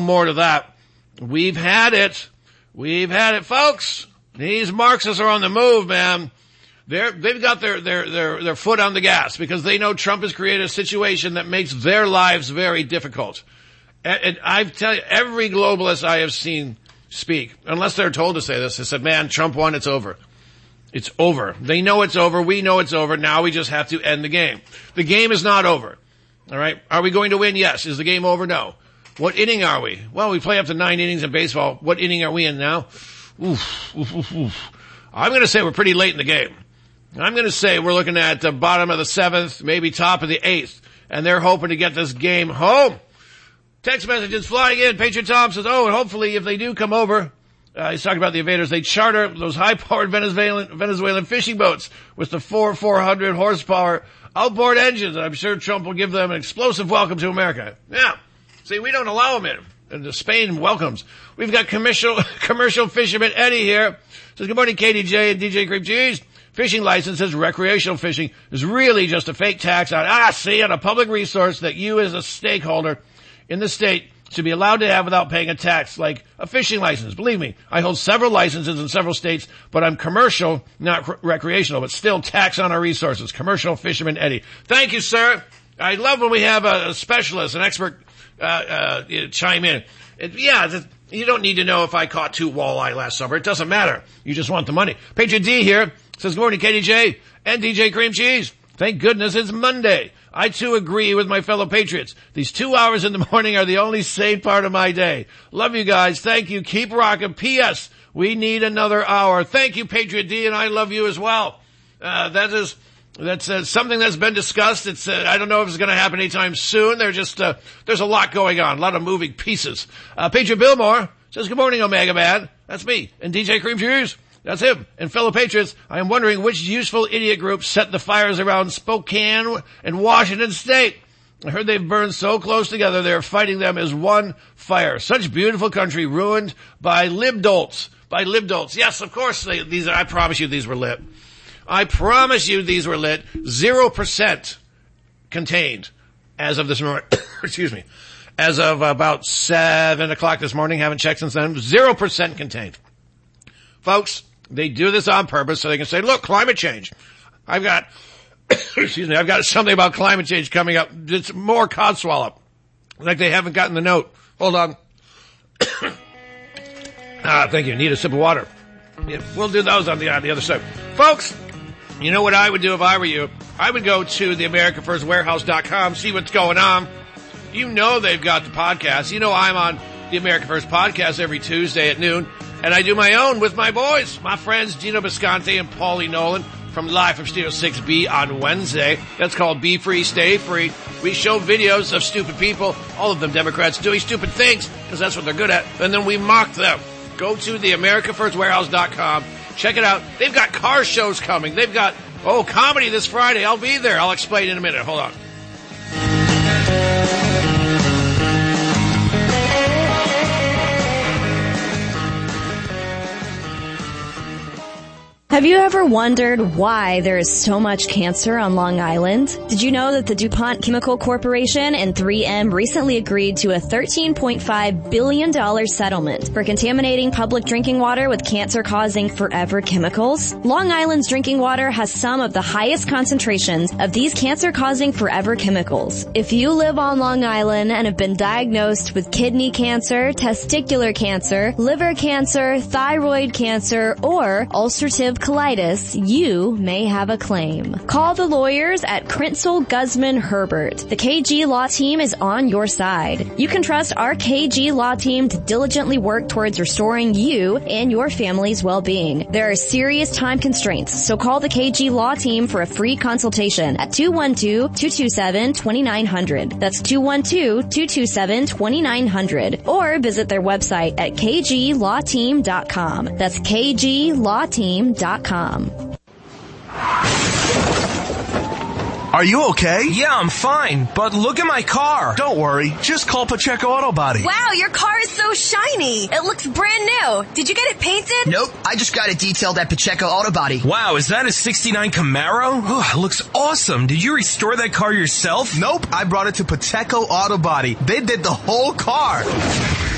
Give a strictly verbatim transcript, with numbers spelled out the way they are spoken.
more to that. We've had it. We've had it, folks. These Marxists are on the move, man. They're, they've got their, their, their, their foot on the gas because they know Trump has created a situation that makes their lives very difficult. And, and I tell you, every globalist I have seen speak, unless they're told to say this, they said, man, Trump won, it's over. It's over. They know it's over. We know it's over. Now we just have to end the game. The game is not over. All right. Are we going to win? Yes. Is the game over? No. What inning are we? Well, we play up to nine innings in baseball. What inning are we in now? Oof, oof, oof, oof. I'm going to say we're pretty late in the game. I'm going to say we're looking at the bottom of the seventh, maybe top of the eighth, and they're hoping to get this game home. Text messages flying in. Patriot Tom says, oh, and hopefully if they do come over, uh, he's talking about the invaders, they charter those high-powered Venezuelan, Venezuelan fishing boats with the four four hundred horsepower outboard engines. And I'm sure Trump will give them an explosive welcome to America. Yeah. See, we don't allow them in. And Spain welcomes. We've got commercial, commercial fisherman Eddie here. Says, good morning, K D J and D J Cream Cheese. Fishing licenses, recreational fishing is really just a fake tax on, ah, see, on a public resource that you as a stakeholder in the state should be allowed to have without paying a tax, like a fishing license. Believe me, I hold several licenses in several states, but I'm commercial, not rec- recreational, but still tax on our resources. Commercial fisherman Eddie. Thank you, sir. I love when we have a, a specialist, an expert, uh, uh, chime in. It, yeah, the, you don't need to know if I caught two walleye last summer. It doesn't matter. You just want the money. Patriot D here says, good morning, K D J and D J Cream Cheese. Thank goodness it's Monday. I too agree with my fellow patriots. These two hours in the morning are the only sane part of my day. Love you guys. Thank you. Keep rocking. P S. We need another hour. Thank you, Patriot D, and I love you as well. Uh, that is, that's uh, something that's been discussed. It's, uh, I don't know if it's going to happen anytime soon. There's just, uh, there's a lot going on, a lot of moving pieces. Uh, Patriot Billmore says, good morning, Omega Man. That's me. And D J Cream Cheese. That's him. And fellow patriots, I am wondering which useful idiot group set the fires around Spokane and Washington State. I heard they've burned so close together they're fighting them as one fire. Such beautiful country ruined by libdolts. By libdolts. Yes, of course, they, these are, I promise you these were lit. I promise you these were lit. Zero percent contained as of this morning. Excuse me. As of about seven o'clock this morning. Haven't checked since then. Zero percent contained. Folks, they do this on purpose so they can say, look, climate change. I've got, excuse me, I've got something about climate change coming up. It's more codswallop. Like they haven't gotten the note. Hold on. ah, thank you. Need a sip of water. Yeah, we'll do those on the, on the other side. Folks, you know what I would do if I were you? I would go to the America First Warehouse dot com, see what's going on. You know they've got the podcast. You know I'm on the America First podcast every Tuesday at noon. And I do my own with my boys, my friends Gino Bisconte and Paulie Nolan from Live from Studio six B on Wednesday. That's called Be Free, Stay Free. We show videos of stupid people, all of them Democrats, doing stupid things because that's what they're good at. And then we mock them. Go to the America First Warehouse dot com. Check it out. They've got car shows coming. They've got, oh, comedy this Friday. I'll be there. I'll explain in a minute. Hold on. Have you ever wondered why there is so much cancer on Long Island? Did you know that the DuPont Chemical Corporation and three M recently agreed to a thirteen point five billion dollars settlement for contaminating public drinking water with cancer-causing forever chemicals? Long Island's drinking water has some of the highest concentrations of these cancer-causing forever chemicals. If you live on Long Island and have been diagnosed with kidney cancer, testicular cancer, liver cancer, thyroid cancer, or ulcerative colitis, you may have a claim. Call the lawyers at Krinsel Guzman Herbert. The K G Law Team is on your side. You can trust our K G Law Team to diligently work towards restoring you and your family's well-being. There are serious time constraints, so call the K G Law Team for a free consultation at two one two, two two seven, two nine zero zero. That's two one two, two two seven, two nine zero zero. Or visit their website at k g law team dot com. That's k g law team dot com. Are you okay? Yeah, I'm fine, but look at my car. Don't worry, just call Pacheco Auto Body. Wow, your car is so shiny. It looks brand new. Did you get it painted? Nope, I just got it detailed at Pacheco Auto Body. Wow, is that a sixty-nine Camaro? Oh, it looks awesome. Did you restore that car yourself? Nope, I brought it to Pacheco Auto Body. They did the whole car.